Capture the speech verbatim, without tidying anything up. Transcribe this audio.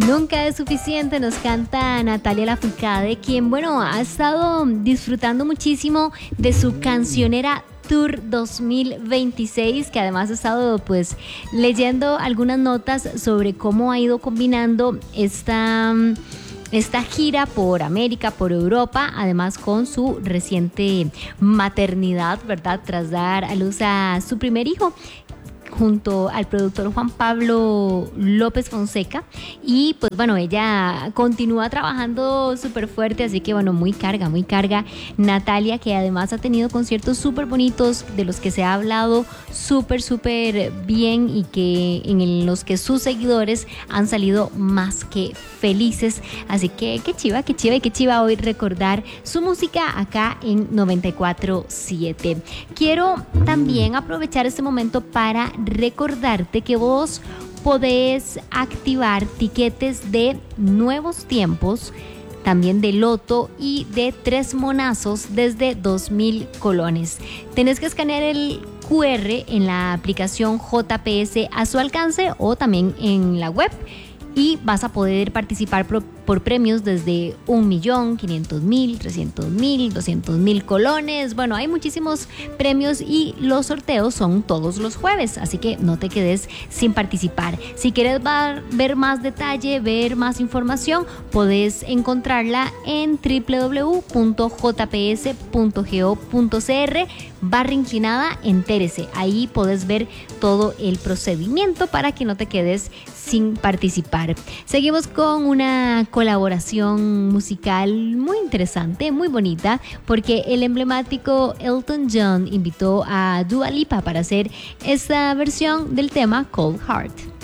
Nunca es suficiente, nos canta Natalia Lafourcade, quien, bueno, ha estado disfrutando muchísimo de su cancionera Tour dos mil veintiséis, que además ha estado pues leyendo algunas notas sobre cómo ha ido combinando esta, esta gira por América, por Europa, además con su reciente maternidad, ¿verdad? Tras dar a luz a su primer hijo, junto al productor Juan Pablo López Fonseca. Y pues bueno, ella continúa trabajando súper fuerte, así que bueno, muy carga, muy carga Natalia, que además ha tenido conciertos súper bonitos, de los que se ha hablado súper, súper bien y que en los que sus seguidores han salido más que felices. Así que qué chiva, qué chiva y qué chiva hoy recordar su música acá en noventa y cuatro siete. Quiero también aprovechar este momento para recordarte que vos podés activar tiquetes de Nuevos Tiempos, también de Loto y de Tres Monazos desde dos mil colones. Tenés que escanear el cu erre en la aplicación J P S a su alcance o también en la web, y vas a poder participar por, por premios desde un millón, quinientos mil, trescientos mil, doscientos mil colones. Bueno, hay muchísimos premios y los sorteos son todos los jueves, así que no te quedes sin participar. Si quieres ver más detalle, ver más información, podés encontrarla en doble u doble u doble u punto j p s punto go punto c r barra inclinada entérese. Ahí podés ver todo el procedimiento para que no te quedes sin participar. Seguimos con una colaboración musical muy interesante, muy bonita, porque el emblemático Elton John invitó a Dua Lipa para hacer esta versión del tema Cold Heart.